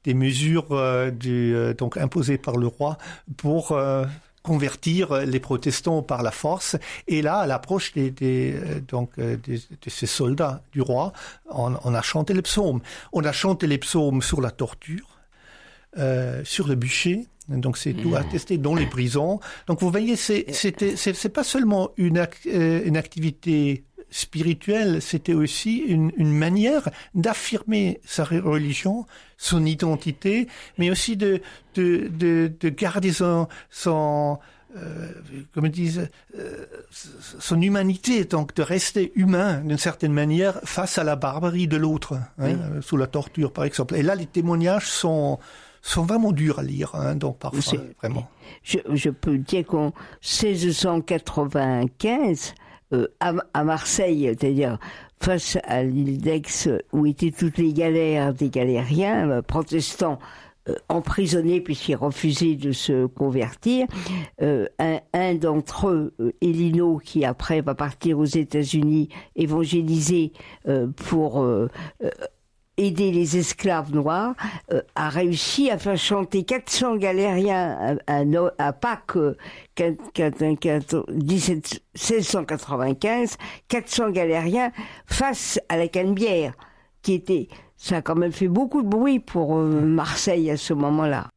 des mesures donc imposées par le roi pour convertir les protestants par la force. Et là, à l'approche de ces soldats du roi, on a chanté les psaumes. On a chanté les psaumes sur la torture, sur le bûcher. Donc c'est tout attesté dans les prisons. Donc vous voyez, c'est pas seulement une activité spirituelle, c'était aussi une manière d'affirmer sa religion, son identité, mais aussi de garder son son humanité, donc de rester humain d'une certaine manière face à la barbarie de l'autre, sous la torture par exemple. Et là, les témoignages sont vraiment durs à lire, donc parfois, vraiment. Je peux dire qu'en 1695, à Marseille, c'est-à-dire face à l'île d'Aix, où étaient toutes les galères des galériens protestants emprisonnés puisqu'ils refusaient de se convertir, un d'entre eux, Elino, qui après va partir aux États-Unis évangéliser pour aider les esclaves noirs, a réussi à faire chanter 400 galériens à Pâques 1695, 400 galériens face à la Canebière, ça a quand même fait beaucoup de bruit pour Marseille à ce moment-là.